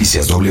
Noticias W.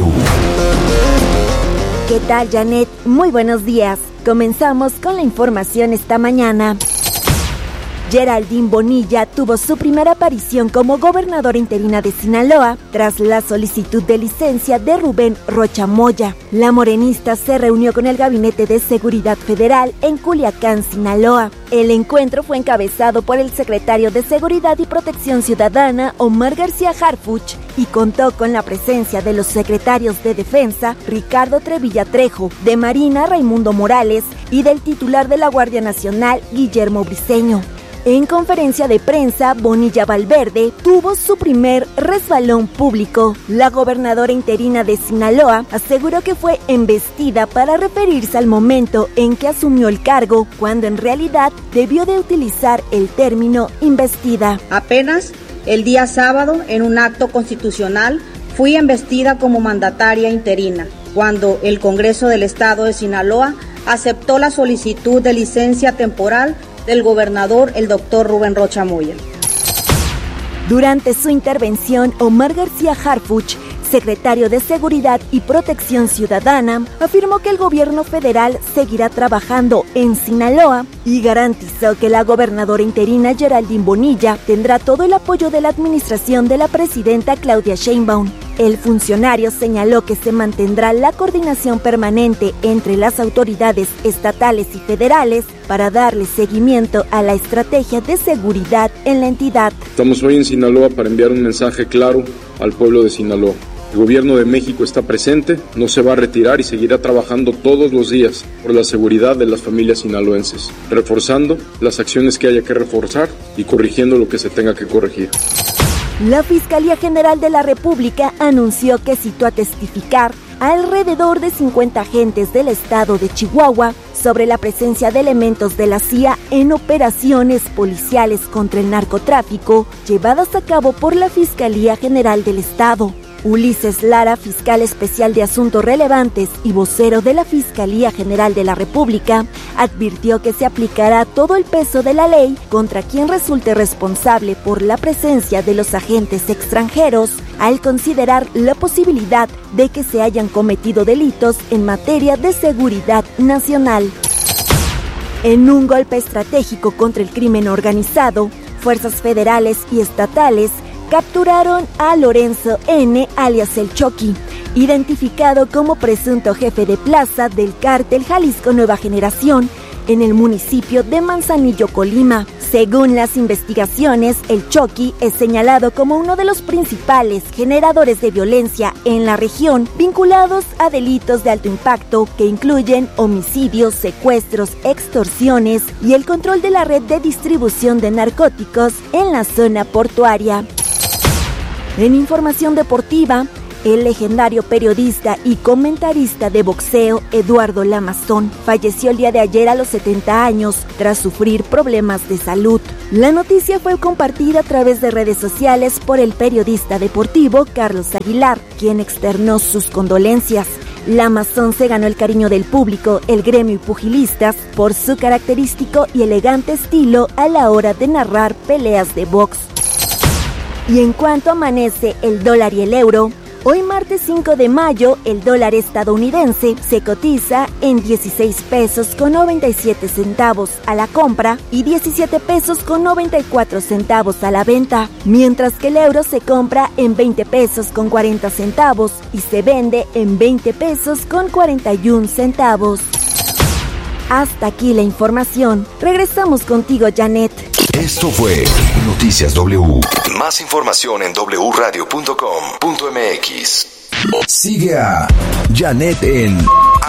¿Qué tal, Janet? Muy buenos días. Comenzamos con la información esta mañana. Geraldine Bonilla tuvo su primera aparición como gobernadora interina de Sinaloa tras la solicitud de licencia de Rubén Rocha Moya. La morenista se reunió con el Gabinete de Seguridad Federal en Culiacán, Sinaloa. El encuentro fue encabezado por el secretario de Seguridad y Protección Ciudadana, Omar García Harfuch, y contó con la presencia de los secretarios de Defensa, Ricardo Trevilla Trejo, de Marina, Raimundo Morales, y del titular de la Guardia Nacional, Guillermo Briceño. En conferencia de prensa, Bonilla Valverde tuvo su primer resbalón público. La gobernadora interina de Sinaloa aseguró que fue embestida para referirse al momento en que asumió el cargo, cuando en realidad debió de utilizar el término investida. Apenas el día sábado, en un acto constitucional, fui embestida como mandataria interina, cuando el Congreso del Estado de Sinaloa aceptó la solicitud de licencia temporal del gobernador, el doctor Rubén Rocha Moya. Durante su intervención, Omar García Harfuch, secretario de Seguridad y Protección Ciudadana, afirmó que el gobierno federal seguirá trabajando en Sinaloa y garantizó que la gobernadora interina Geraldine Bonilla tendrá todo el apoyo de la administración de la presidenta Claudia Sheinbaum. El funcionario señaló que se mantendrá la coordinación permanente entre las autoridades estatales y federales para darle seguimiento a la estrategia de seguridad en la entidad. Estamos hoy en Sinaloa para enviar un mensaje claro al pueblo de Sinaloa. El gobierno de México está presente, no se va a retirar y seguirá trabajando todos los días por la seguridad de las familias sinaloenses, reforzando las acciones que haya que reforzar y corrigiendo lo que se tenga que corregir. La Fiscalía General de la República anunció que citó a testificar a alrededor de 50 agentes del estado de Chihuahua sobre la presencia de elementos de la CIA en operaciones policiales contra el narcotráfico llevadas a cabo por la Fiscalía General del Estado. Ulises Lara, fiscal especial de Asuntos Relevantes y vocero de la Fiscalía General de la República, advirtió que se aplicará todo el peso de la ley contra quien resulte responsable por la presencia de los agentes extranjeros, al considerar la posibilidad de que se hayan cometido delitos en materia de seguridad nacional. En un golpe estratégico contra el crimen organizado, fuerzas federales y estatales capturaron a Lorenzo N., alias El Choqui, identificado como presunto jefe de plaza del cártel Jalisco Nueva Generación en el municipio de Manzanillo, Colima. Según las investigaciones, El Choqui es señalado como uno de los principales generadores de violencia en la región, vinculados a delitos de alto impacto que incluyen homicidios, secuestros, extorsiones y el control de la red de distribución de narcóticos en la zona portuaria. En información deportiva, el legendario periodista y comentarista de boxeo Eduardo Lamazón falleció el día de ayer a los 70 años tras sufrir problemas de salud. La noticia fue compartida a través de redes sociales por el periodista deportivo Carlos Aguilar, quien externó sus condolencias. Lamazón se ganó el cariño del público, el gremio y pugilistas por su característico y elegante estilo a la hora de narrar peleas de box. Y en cuanto amanece el dólar y el euro, hoy martes 5 de mayo, el dólar estadounidense se cotiza en 16 pesos con 97 centavos a la compra y 17 pesos con 94 centavos a la venta, mientras que el euro se compra en 20 pesos con 40 centavos y se vende en 20 pesos con 41 centavos. Hasta aquí la información. Regresamos contigo, Janet. Esto fue Noticias W. Más información en wradio.com.mx. Sigue a Janet en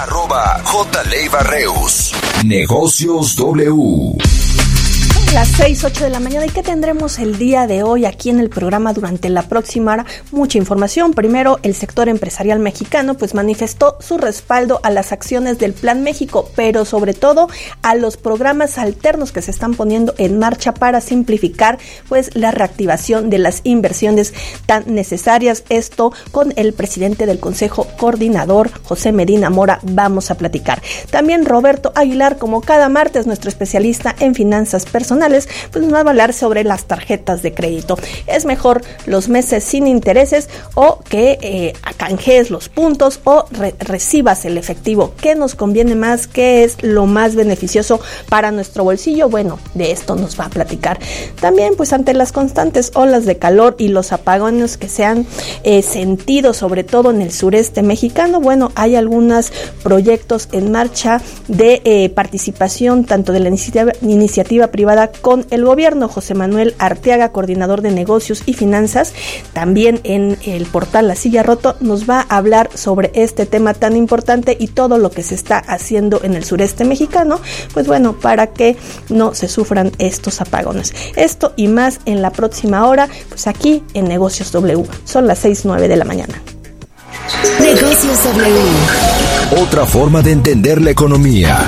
@jleivarreus. Negocios W. Las 6:08 de la mañana. ¿Y qué tendremos el día de hoy aquí en el programa durante la próxima hora? Mucha información. Primero, el sector empresarial mexicano pues manifestó su respaldo a las acciones del Plan México, pero sobre todo a los programas alternos que se están poniendo en marcha para simplificar pues la reactivación de las inversiones tan necesarias. Esto con el presidente del Consejo Coordinador, José Medina Mora, vamos a platicar. También Roberto Aguilar, como cada martes, nuestro especialista en finanzas personales, personales, pues nos va a hablar sobre las tarjetas de crédito. ¿Es mejor los meses sin intereses o que canjees los puntos o recibas el efectivo? ¿Qué nos conviene más? ¿Qué es lo más beneficioso para nuestro bolsillo? Bueno, de esto nos va a platicar. También, pues ante las constantes olas de calor y los apagones que se han sentido, sobre todo en el sureste mexicano, bueno, hay algunos proyectos en marcha de participación tanto de la iniciativa privada con el gobierno. José Manuel Arteaga, coordinador de negocios y finanzas, también en el portal La Silla Roto, nos va a hablar sobre este tema tan importante y todo lo que se está haciendo en el sureste mexicano, pues bueno, para que no se sufran estos apagones. Esto y más en la próxima hora, pues aquí en Negocios W. Son las 6:09 de la mañana. Negocios W. Otra forma de entender la economía.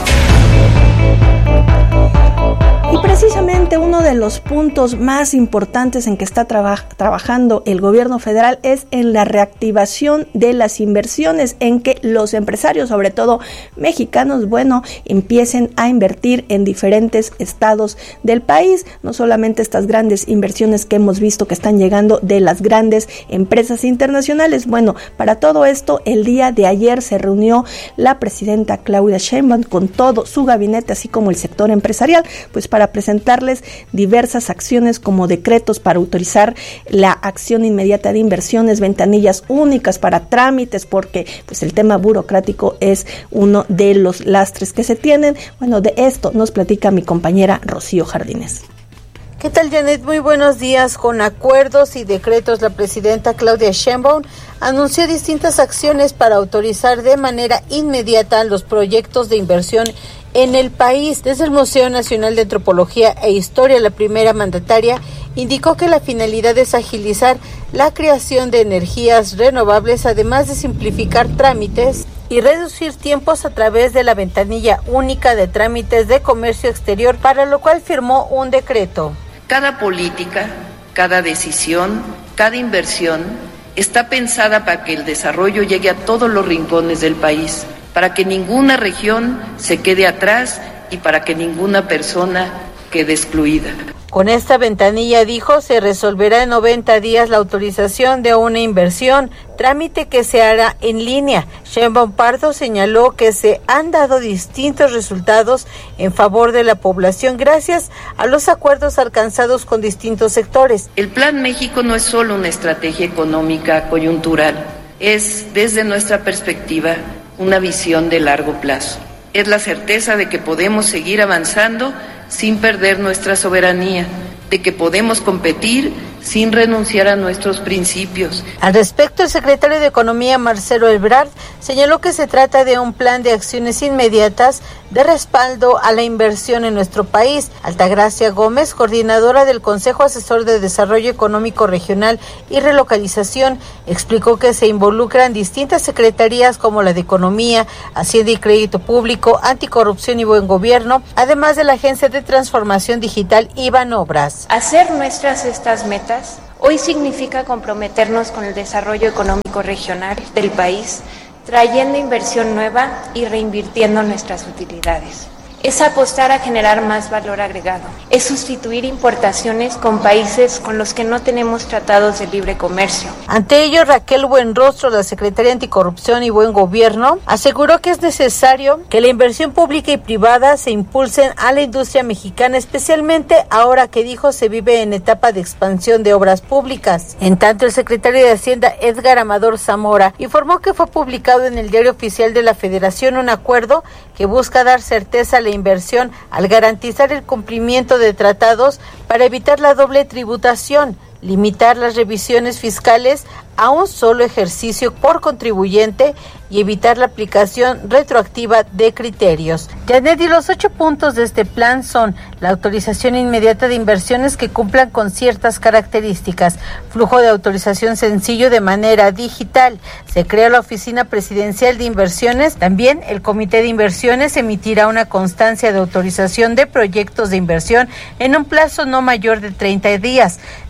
Y precisamente uno de los puntos más importantes en que está trabajando el gobierno federal es en la reactivación de las inversiones, en que los empresarios, sobre todo mexicanos, bueno, empiecen a invertir en diferentes estados del país. No solamente estas grandes inversiones que hemos visto que están llegando de las grandes empresas internacionales. Bueno, para todo esto, el día de ayer se reunió la presidenta Claudia Sheinbaum con todo su gabinete, así como el sector empresarial, pues para presentarles diversas acciones como decretos para autorizar la acción inmediata de inversiones, ventanillas únicas para trámites, porque pues el tema burocrático es uno de los lastres que se tienen. Bueno, de esto nos platica mi compañera Rocío Jardines. ¿Qué tal, Janet? Muy buenos días. Con acuerdos y decretos, la presidenta Claudia Sheinbaum anunció distintas acciones para autorizar de manera inmediata los proyectos de inversión en el país. Desde el Museo Nacional de Antropología e Historia, la primera mandataria indicó que la finalidad es agilizar la creación de energías renovables, además de simplificar trámites y reducir tiempos a través de la ventanilla única de trámites de comercio exterior, para lo cual firmó un decreto. Cada política, cada decisión, cada inversión está pensada para que el desarrollo llegue a todos los rincones del país, para que ninguna región se quede atrás y para que ninguna persona quede excluida. Con esta ventanilla, dijo, se resolverá en 90 días la autorización de una inversión, trámite que se hará en línea. Sheinbaum Pardo señaló que se han dado distintos resultados en favor de la población gracias a los acuerdos alcanzados con distintos sectores. El Plan México no es solo una estrategia económica coyuntural, es, desde nuestra perspectiva, una visión de largo plazo. Es la certeza de que podemos seguir avanzando sin perder nuestra soberanía, de que podemos competir sin renunciar a nuestros principios. Al respecto, el secretario de Economía, Marcelo Ebrard, señaló que se trata de un plan de acciones inmediatas de respaldo a la inversión en nuestro país. Altagracia Gómez, coordinadora del Consejo Asesor de Desarrollo Económico Regional y Relocalización, explicó que se involucran distintas secretarías como la de Economía, Hacienda y Crédito Público, Anticorrupción y Buen Gobierno, además de la Agencia de Transformación Digital y Banobras. Hacer nuestras estas metas hoy significa comprometernos con el desarrollo económico regional del país, trayendo inversión nueva y reinvirtiendo nuestras utilidades. Es apostar a generar más valor agregado. Es sustituir importaciones con países con los que no tenemos tratados de libre comercio. Ante ello, Raquel Buenrostro, la secretaria Anticorrupción y Buen Gobierno, aseguró que es necesario que la inversión pública y privada se impulsen a la industria mexicana, especialmente ahora que, dijo, se vive en etapa de expansión de obras públicas. En tanto, el secretario de Hacienda, Edgar Amador Zamora, informó que fue publicado en el Diario Oficial de la Federación un acuerdo que busca dar certeza a la inversión al garantizar el cumplimiento de tratados para evitar la doble tributación, limitar las revisiones fiscales a un solo ejercicio por contribuyente y evitar la aplicación retroactiva de criterios. Janet, y los 8 puntos de este plan son la autorización inmediata de inversiones que cumplan con ciertas características, flujo de autorización sencillo de manera digital, se crea la Oficina Presidencial de Inversiones, también el Comité de Inversiones emitirá una constancia de autorización de proyectos de inversión en un plazo no mayor de 30 días,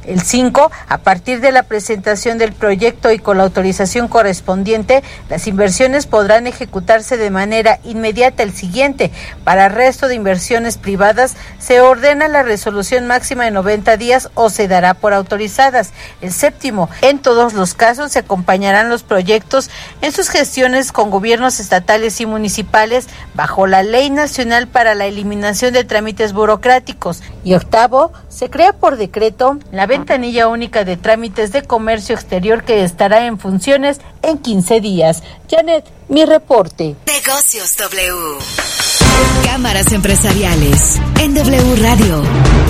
El 5, a partir de la presentación del proyecto y con la autorización correspondiente, las inversiones podrán ejecutarse de manera inmediata. El siguiente, para el resto de inversiones privadas, se ordena la resolución máxima de 90 días o se dará por autorizadas. El 7, en todos los casos se acompañarán los proyectos en sus gestiones con gobiernos estatales y municipales bajo la Ley Nacional para la Eliminación de Trámites Burocráticos. Y 8, se crea por decreto la ventanilla única de trámites de comercio exterior que estará en funciones en 15 días. Janet, mi reporte. Negocios W. Cámaras empresariales en W Radio.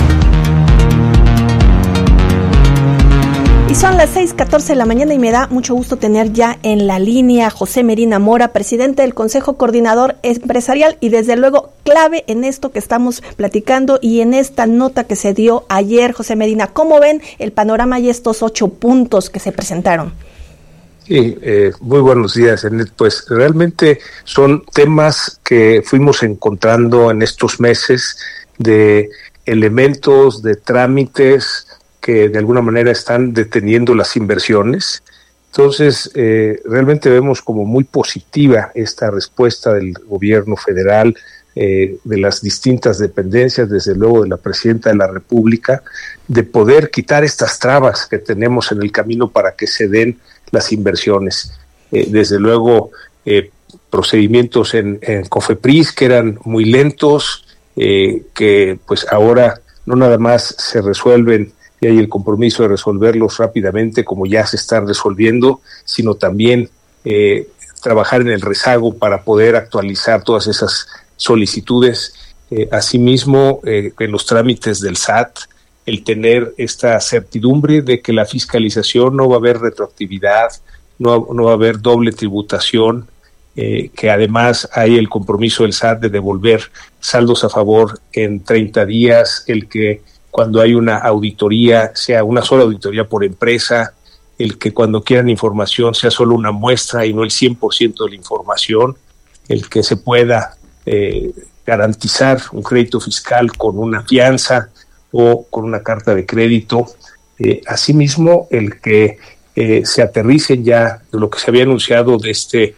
Y son las 6:14 de la mañana y me da mucho gusto tener ya en la línea a José Medina Mora, presidente del Consejo Coordinador Empresarial y desde luego clave en esto que estamos platicando y en esta nota que se dio ayer. José Medina, ¿cómo ven el panorama y estos 8 puntos que se presentaron? Sí, muy buenos días, Janet. Pues realmente son temas que fuimos encontrando en estos meses de elementos, de trámites que de alguna manera están deteniendo las inversiones. Entonces, realmente vemos como muy positiva esta respuesta del gobierno federal, de las distintas dependencias, desde luego de la Presidenta de la República, de poder quitar estas trabas que tenemos en el camino para que se den las inversiones. Desde luego, procedimientos en COFEPRIS que eran muy lentos, que pues ahora no nada más se resuelven y hay el compromiso de resolverlos rápidamente como ya se están resolviendo, sino también trabajar en el rezago para poder actualizar todas esas solicitudes. Asimismo, en los trámites del SAT, el tener esta certidumbre de que la fiscalización no va a haber retroactividad, no va a haber doble tributación, que además hay el compromiso del SAT de devolver saldos a favor en 30 días, el que cuando hay una auditoría sea una sola auditoría por empresa, el que cuando quieran información sea solo una muestra y no el 100% de la información, el que se pueda garantizar un crédito fiscal con una fianza o con una carta de crédito. Asimismo, el que se aterricen ya de lo que se había anunciado de este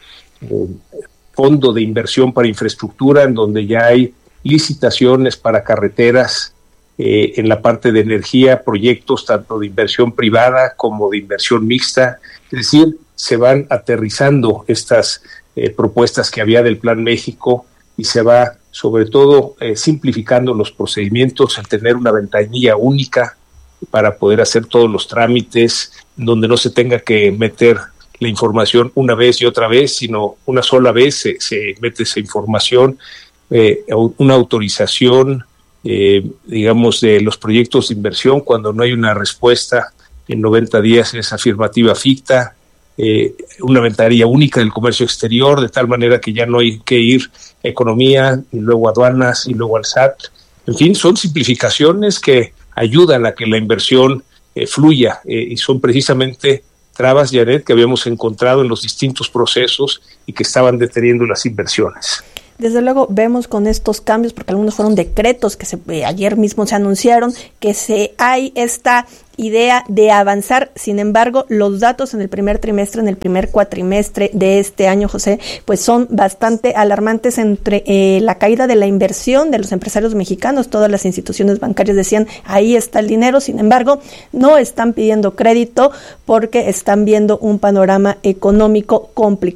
fondo de inversión para infraestructura, en donde ya hay licitaciones para carreteras, en la parte de energía, proyectos tanto de inversión privada como de inversión mixta. Es decir, se van aterrizando estas propuestas que había del Plan México y se va sobre todo simplificando los procedimientos, al tener una ventanilla única para poder hacer todos los trámites, donde no se tenga que meter la información una vez y otra vez, sino una sola vez se mete esa información, una autorización, digamos, de los proyectos de inversión. Cuando no hay una respuesta en 90 días es afirmativa ficta, una ventanilla única del comercio exterior, de tal manera que ya no hay que ir a economía y luego a aduanas y luego al SAT. En fin, son simplificaciones que ayudan a que la inversión fluya, y son precisamente trabas, Janet, que habíamos encontrado en los distintos procesos y que estaban deteniendo las inversiones. Desde luego vemos con estos cambios, porque algunos fueron decretos que ayer mismo se anunciaron, que hay esta idea de avanzar. Sin embargo, los datos en el primer trimestre, en el primer cuatrimestre de este año, José, pues son bastante alarmantes entre la caída de la inversión de los empresarios mexicanos. Todas las instituciones bancarias decían, ahí está el dinero. Sin embargo, no están pidiendo crédito porque están viendo un panorama económico complicado.